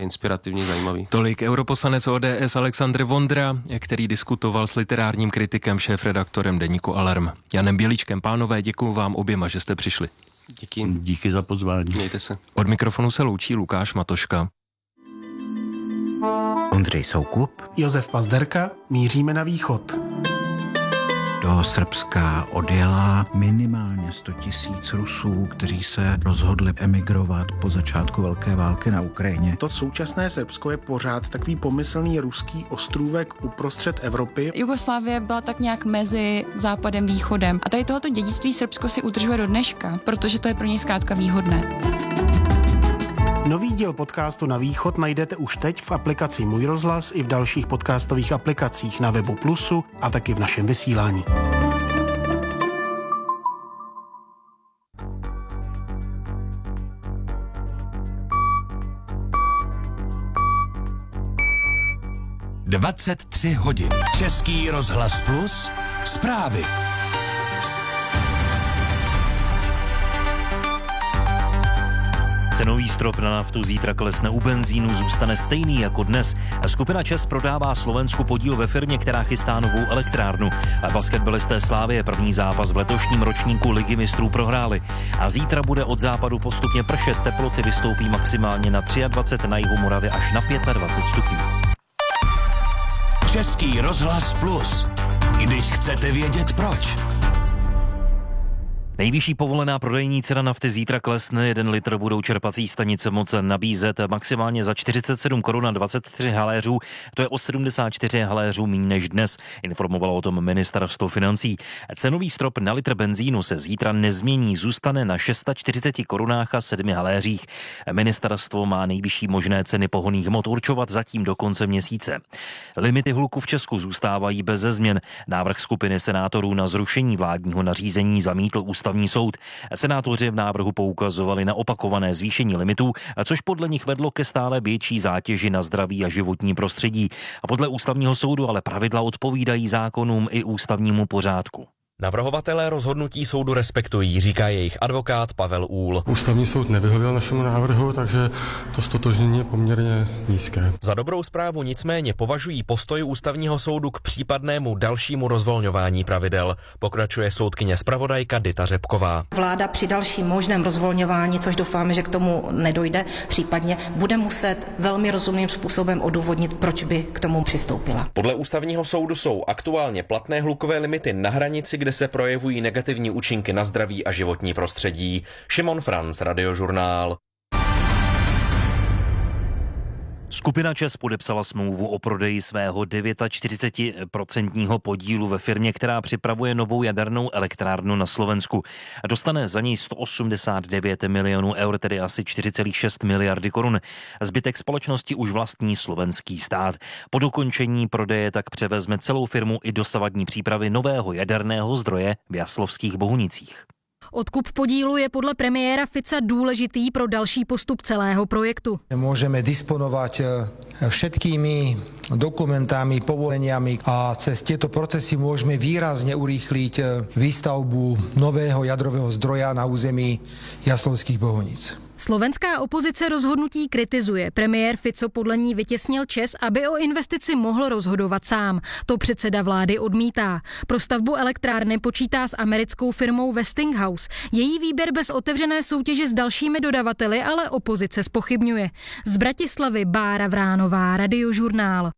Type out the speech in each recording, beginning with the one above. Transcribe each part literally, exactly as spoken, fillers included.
inspirativní, zajímavý. Tolik europoslanec O D S Alexandr Vondra, který diskutoval s literárním kritikem, šéfredaktorem deníku Alarm Janem Bělíčkem. Pánové, děkuji vám oběma, že jste přišli. Díky. Díky za pozvání. Mějte se. Od mikrofonu se loučí Lukáš Matoška. Ondřej Soukup, Josef Pazderka, míříme na východ. Do Srbska odjela minimálně sto tisíc Rusů, kteří se rozhodli emigrovat po začátku velké války na Ukrajině. To současné Srbsko je pořád takový pomyslný ruský ostrůvek uprostřed Evropy. Jugoslávie byla tak nějak mezi západem a východem. A tady tohoto dědictví Srbsko si udržuje do dneška, protože to je pro něj zkrátka výhodné. Nový díl podcastu Na východ najdete už teď v aplikaci Můj rozhlas i v dalších podcastových aplikacích na webu Plusu a taky v našem vysílání. dvacet tři hodin. Český rozhlas Plus. Zprávy. Cenový strop na naftu zítra klesne, u benzínu zůstane stejný jako dnes. Skupina ČEZ prodává Slovensku podíl ve firmě, která chystá novou elektrárnu. Basketbalisté Slávie první zápas v letošním ročníku Ligy mistrů prohráli. A zítra bude od západu postupně pršet, teploty vystoupí maximálně na dvacet tři na jihu Moravy až na dvacet pět stupňů. Český rozhlas Plus. Když chcete vědět proč. Nejvyšší povolená prodejní cena nafty zítra klesne, jeden litr budou čerpací stanice moc nabízet maximálně za čtyřicet sedm korun a dvacet tři haléřů, to je o sedmdesát čtyři haléřů míň než dnes, informovalo o tom ministerstvo financí. Cenový strop na litr benzínu se zítra nezmění, zůstane na čtyřicet šest korunách a sedmi haléřích. Ministerstvo má nejvyšší možné ceny pohonných hmot určovat zatím do konce měsíce. Limity hluku v Česku zůstávají beze změn. Návrh skupiny senátorů na zrušení vládního nařízení zamítl ústavní soud. Senátoři v návrhu poukazovali na opakované zvýšení limitů, což podle nich vedlo ke stále větší zátěži na zdraví a životní prostředí. A podle ústavního soudu ale pravidla odpovídají zákonům i ústavnímu pořádku. Navrhovatelé rozhodnutí soudu respektují, říká jejich advokát Pavel Úl. Ústavní soud nevyhověl našemu návrhu, takže to ztotožnění je poměrně nízké. Za dobrou zprávu nicméně považují postoj ústavního soudu k případnému dalšímu rozvolňování pravidel. Pokračuje soudkyně zpravodajka Dita Řepková. Vláda při dalším možném rozvolňování, což doufáme, že k tomu nedojde, případně bude muset velmi rozumným způsobem odůvodnit, proč by k tomu přistoupila. Podle ústavního soudu jsou aktuálně platné hlukové limity na hranici, kde se projevují negativní účinky na zdraví a životní prostředí. Šimon Franc, Radiožurnál. Skupina ČEZ podepsala smlouvu o prodeji svého čtyřicet devět procent podílu ve firmě, která připravuje novou jadernou elektrárnu na Slovensku. Dostane za něj sto osmdesát devět milionů eur, tedy asi čtyři celé šest miliardy korun. Zbytek společnosti už vlastní slovenský stát. Po dokončení prodeje tak převezme celou firmu i dosavadní přípravy nového jaderného zdroje v Jaslovských Bohunicích. Odkup podílu je podle premiéra Fica důležitý pro další postup celého projektu. Môžeme disponovať všetkými dokumentami, povoleniami a cez tieto procesy môžeme výrazne urýchliť výstavbu nového jadrového zdroja na území Jaslovských Bohunic. Slovenská opozice rozhodnutí kritizuje. Premiér Fico podle ní vytěsnil ČEZ, aby o investici mohl rozhodovat sám. To předseda vlády odmítá. Pro stavbu elektrárny počítá s americkou firmou Westinghouse. Její výběr bez otevřené soutěže s dalšími dodavateli ale opozice zpochybňuje. Z Bratislavy Bára Vránová, Radiožurnál.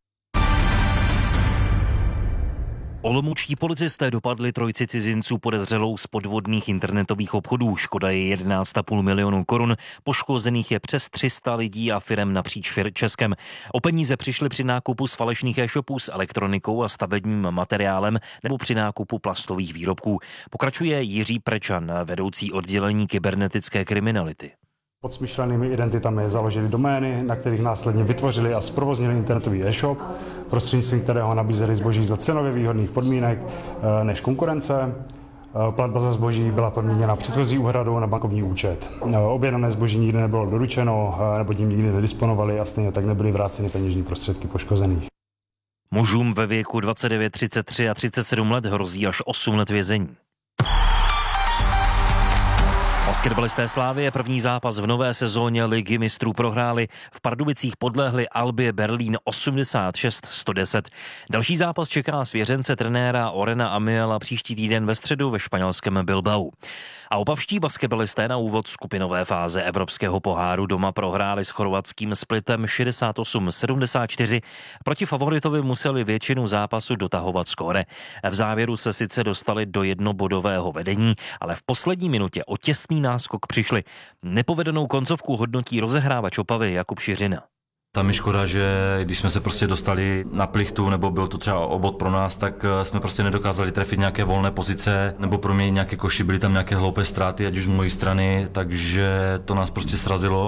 Olomoučtí policisté dopadli trojici cizinců podezřelou z podvodných internetových obchodů. Škoda je jedenáct celá pět milionu korun, poškozených je přes tři sta lidí a firem napříč fir Českem. O peníze přišli při nákupu z falešných e-shopů s elektronikou a stavebním materiálem nebo při nákupu plastových výrobků. Pokračuje Jiří Prečan, vedoucí oddělení kybernetické kriminality. Pod smyšlenými identitami založili domény, na kterých následně vytvořili a zprovoznili internetový e-shop, prostřednictvím kterého nabízeli zboží za cenově výhodných podmínek než konkurence. Platba za zboží byla podmíněna předchozí úhradou na bankovní účet. Objednané zboží nikdy nebylo doručeno, nebo tím nikdy nedisponovali a stejně tak nebyly vráceny peněžní prostředky poškozených. Mužům ve věku dvacet devět, třicet tři a třicet sedm let hrozí až osm let vězení. Basketbalisté Slávie první zápas v nové sezóně Ligy mistrů prohráli. V Pardubicích podlehli Albě Berlín osmdesát šest sto deset. Další zápas čeká svěřence trenéra Orena Amiela příští týden ve středu ve španělském Bilbao. A opavští basketbalisté na úvod skupinové fáze Evropského poháru doma prohráli s chorvatským Splitem šedesát osm sedmdesát čtyři. Proti favoritovi museli většinu zápasu dotahovat skóre. V závěru se sice dostali do jednobodového vedení, ale v poslední minutě o těsný náskok přišli. Nepovedenou koncovku hodnotí rozehrávač Opavy Jakub Šiřina. Tam je škoda, že když jsme se prostě dostali na plichtu, nebo byl to třeba obod pro nás, tak jsme prostě nedokázali trefit nějaké volné pozice, nebo proměnit nějaké koši, byly tam nějaké hloupé ztráty, ať už z mojí strany, takže to nás prostě srazilo.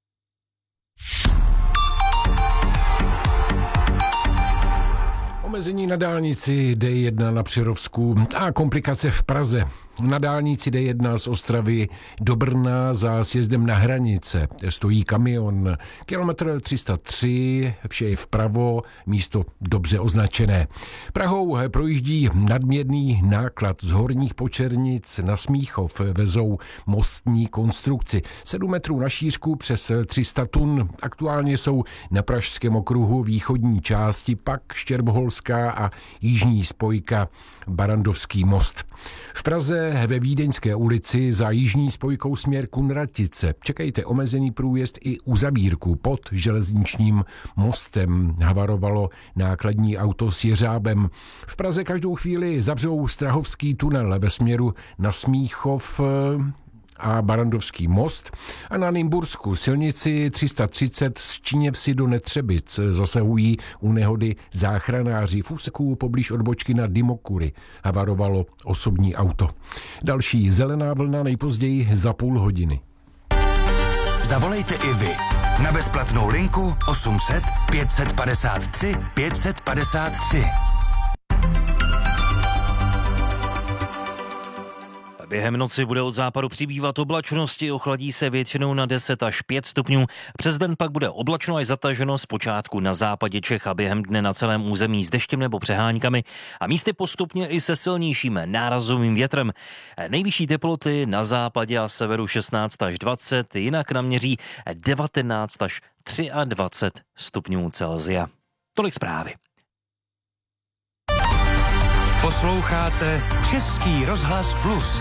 Omezení na dálnici D jedna na Přerovsku a komplikace v Praze. Na dálnici D jedna z Ostravy do Brna za sjezdem na hranice stojí kamion. Kilometr tři sta tři, vše je vpravo, místo dobře označené. Prahou projíždí nadměrný náklad z Horních Počernic na Smíchov. Vezou mostní konstrukci. sedm metrů na šířku přes tři sta tun. Aktuálně jsou na Pražském okruhu východní části, pak Štěrboholská a jižní spojka Barandovský most. V Praze ve Vídeňské ulici za jižní spojkou směr Kunratice čekejte omezený průjezd i uzavírku pod železničním mostem. Havarovalo nákladní auto s jeřábem. V Praze každou chvíli zavřou Strahovský tunel ve směru na Smíchov a Barandovský most a na Nymbursku silnici tři sta třicet z Činěvsi do Netřebic zasahují u nehody záchranáři. V úseku poblíž odbočky na Dimokury havarovalo osobní auto. Další zelená vlna nejpozději za půl hodiny. Zavolejte i vy na bezplatnou linku osm set pět set padesát tři pět set padesát tři. Během noci bude od západu přibývat oblačnosti, ochladí se většinou na deset až pět stupňů. Přes den pak bude oblačno až zataženo zpočátku na západě Čech a během dne na celém území s deštěm nebo přeháňkami a místy postupně i se silnějším nárazovým větrem. Nejvyšší teploty na západě a severu šestnáct až dvacet, jinak naměří devatenáct až dvacet tři stupňů Celsia. Tolik zprávy. Posloucháte Český rozhlas Plus.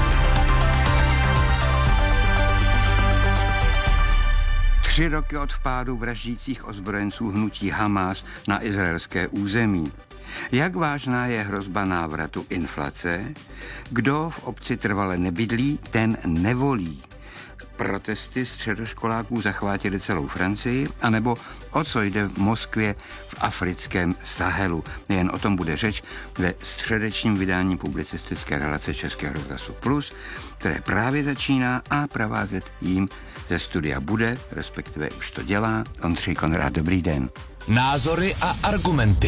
Tři roky od vpádu vraždících ozbrojenců hnutí Hamas na izraelské území. Jak vážná je hrozba návratu inflace? Kdo v obci trvale nebydlí, ten nevolí. Protesty středoškoláků zachvátily celou Francii, anebo o co jde v Moskvě v africkém Sahelu. Jen o tom bude řeč ve středečním vydání publicistické relace Českého rozhlasu Plus, které právě začíná a provázet jím ze studia bude, respektive už to dělá, Ondřej Konrád. Dobrý den. Názory a argumenty.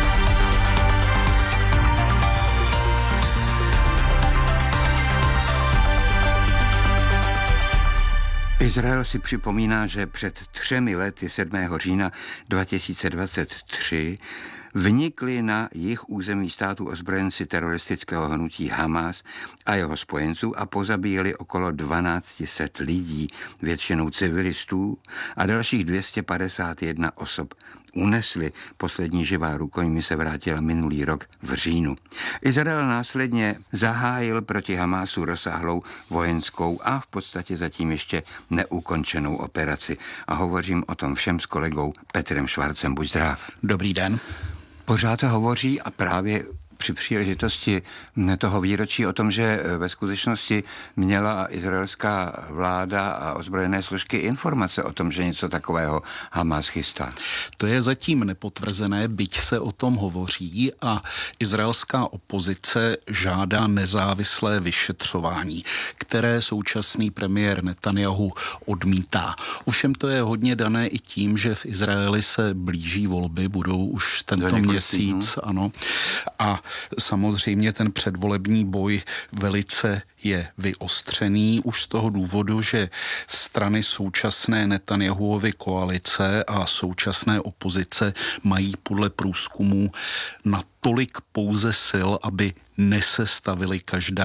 Izrael si připomíná, že před třemi lety sedmého října dva tisíce dvacet tři vnikli na jih území státu ozbrojenci teroristického hnutí Hamas a jeho spojenců a pozabíjeli okolo dvanáct set lidí, většinou civilistů, a dalších dvě stě padesát jedna osob unesli. Poslední živá rukojmí se vrátila minulý rok v říjnu. Izrael následně zahájil proti Hamásu rozsáhlou vojenskou a v podstatě zatím ještě neukončenou operaci. A hovořím o tom všem s kolegou Petrem Švarcem. Buď zdrav. Dobrý den. Pořád se hovoří a právě při příležitosti toho výročí o tom, že ve skutečnosti měla izraelská vláda a ozbrojené složky informace o tom, že něco takového Hamas chystá. To je zatím nepotvrzené, byť se o tom hovoří, a izraelská opozice žádá nezávislé vyšetřování, které současný premiér Netanjahu odmítá. Ovšem to je hodně dané i tím, že v Izraeli se blíží volby, budou už tento měsíc, týdnů. Ano. A samozřejmě ten předvolební boj velice je vyostřený už z toho důvodu, že strany současné Netanjahuovy koalice a současné opozice mají podle průzkumů natolik pouze sil, aby nesestavili každá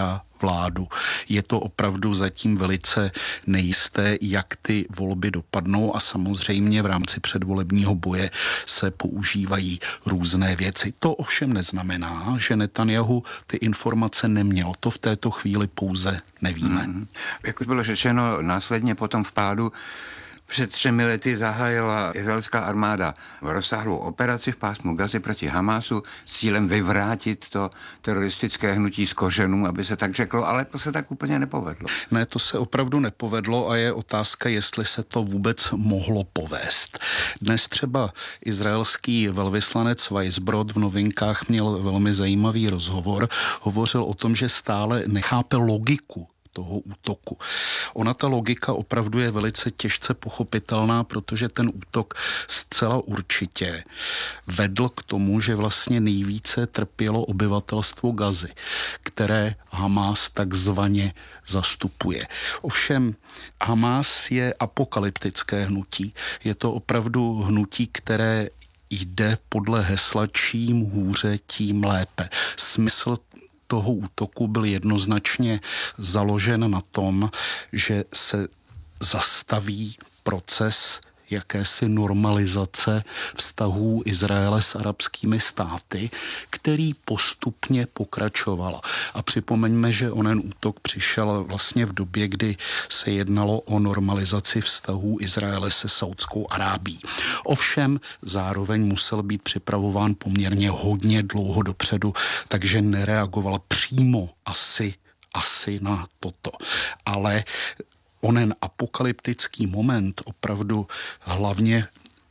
vládu. Je to opravdu zatím velice nejisté, jak ty volby dopadnou a samozřejmě v rámci předvolebního boje se používají různé věci. To ovšem neznamená, že Netanjahu ty informace neměl. To v této chvíli pouze nevíme. Mm. Jak už bylo řečeno, následně potom v pádu před třemi lety zahájila izraelská armáda rozsáhlou operaci v pásmu Gazy proti Hamásu s cílem vyvrátit to teroristické hnutí z kořenů, aby se tak řeklo, ale to se tak úplně nepovedlo. Ne, to se opravdu nepovedlo a je otázka, jestli se to vůbec mohlo povést. Dnes třeba izraelský velvyslanec Weisbrod v Novinkách měl velmi zajímavý rozhovor. Hovořil o tom, že stále nechápe logiku toho útoku. Ona ta logika opravdu je velice těžce pochopitelná, protože ten útok zcela určitě vedl k tomu, že vlastně nejvíce trpělo obyvatelstvo Gazy, které Hamás takzvaně zastupuje. Ovšem Hamás je apokalyptické hnutí. Je to opravdu hnutí, které jde podle hesla čím hůře, tím lépe. Smysl toho útoku byl jednoznačně založen na tom, že se zastaví proces jakési normalizace vztahů Izraele s arabskými státy, který postupně pokračoval. A připomeňme, že onen útok přišel vlastně v době, kdy se jednalo o normalizaci vztahů Izraele se Saudskou Arábií. Ovšem zároveň musel být připravován poměrně hodně dlouho dopředu, takže nereagoval přímo asi, asi na toto. Ale onen apokalyptický moment opravdu hlavně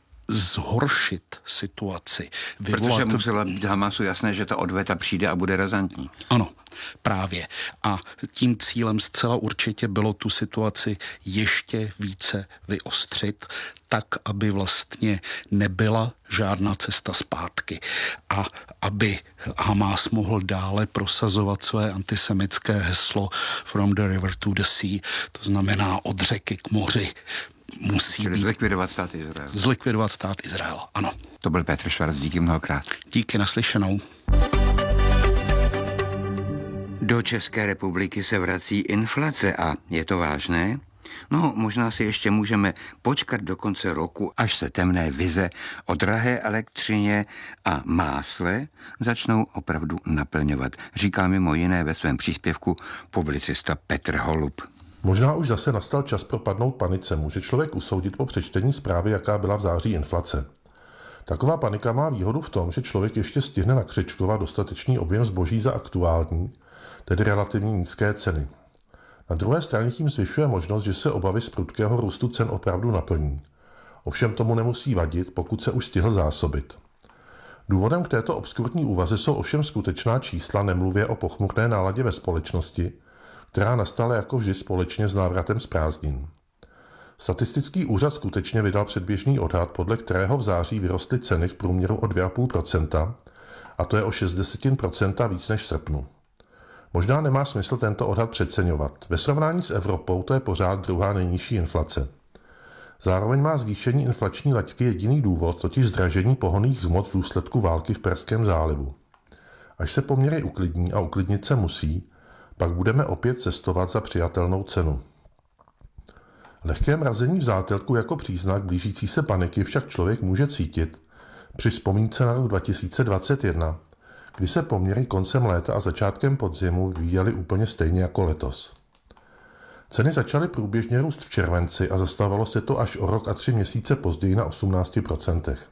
zhoršit situaci. Vyvolat... Protože musela být Hamasu jasné, že ta odveta přijde a bude razantní. Ano, právě. A tím cílem zcela určitě bylo tu situaci ještě více vyostřit, tak, aby vlastně nebyla žádná cesta zpátky a aby Hamás mohl dále prosazovat své antisemické heslo From the river to the sea, to znamená od řeky k moři. Musí být... Zlikvidovat stát Izrael. Zlikvidovat stát Izrael, ano. To byl Petr Švarc, díky mnohokrát. Díky, naslyšenou. Do České republiky se vrací inflace a je to vážné? No, možná si ještě můžeme počkat do konce roku, až se temné vize o drahé elektřině a másle začnou opravdu naplňovat, říká mimo jiné ve svém příspěvku publicista Petr Holub. Možná už zase nastal čas propadnout panice, může člověk usoudit po přečtení zprávy, jaká byla v září inflace. Taková panika má výhodu v tom, že člověk ještě stihne nakřečkovat dostatečný objem zboží za aktuální, tedy relativně nízké ceny. Na druhé straně tím zvyšuje možnost, že se obavy z prudkého růstu cen opravdu naplní. Ovšem tomu nemusí vadit, pokud se už stihl zásobit. Důvodem k této obskurní úvaze jsou ovšem skutečná čísla, nemluvě o pochmurné náladě ve společnosti, která nastala jako vždy společně s návratem z prázdnin. Statistický úřad skutečně vydal předběžný odhad, podle kterého v září vyrostly ceny v průměru o dvě celá pět procenta, a to je o šest desetin procenta víc než v srpnu. Možná nemá smysl tento odhad přeceňovat. Ve srovnání s Evropou to je pořád druhá nejnižší inflace. Zároveň má zvýšení inflační laťky jediný důvod, totiž zdražení pohonných hmot v důsledku války v Perském zálivu. Až se poměry uklidní, a uklidnit se musí, pak budeme opět cestovat za přijatelnou cenu. Lehké mrazení v zátylku jako příznak blížící se paniky však člověk může cítit při vzpomínce na rok dva tisíce dvacet jedna, kdy se poměry koncem léta a začátkem podzimu vyvíjely úplně stejně jako letos. Ceny začaly průběžně růst v červenci a zastavilo se to až o rok a tři měsíce později na osmnáct procent.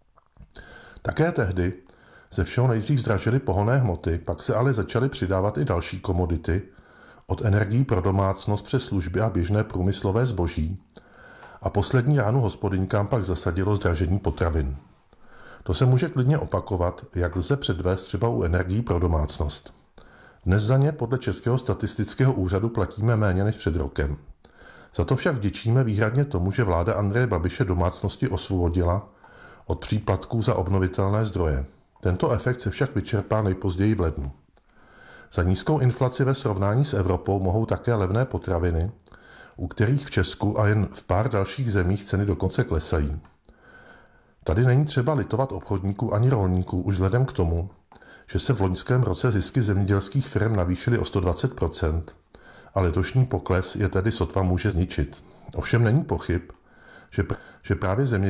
Také tehdy ze všeho nejdřív zdražily pohonné hmoty, pak se ale začaly přidávat i další komodity, od energií pro domácnost přes služby a běžné průmyslové zboží, a poslední ránu hospodyňkám pak zasadilo zdražení potravin. To se může klidně opakovat, jak lze předvést třeba u energií pro domácnost. Dnes za ně podle Českého statistického úřadu platíme méně než před rokem. Za to však vděčíme výhradně tomu, že vláda Andreje Babiše domácnosti osvobodila od příplatků za obnovitelné zdroje. Tento efekt se však vyčerpá nejpozději v lednu. Za nízkou inflaci ve srovnání s Evropou mohou také levné potraviny, u kterých v Česku a jen v pár dalších zemích ceny dokonce klesají. Tady není třeba litovat obchodníků ani rolníků už vzhledem k tomu, že se v loňském roce zisky zemědělských firm navýšily o sto dvacet procent a letošní pokles je tedy sotva může zničit. Ovšem není pochyb, že, že právě země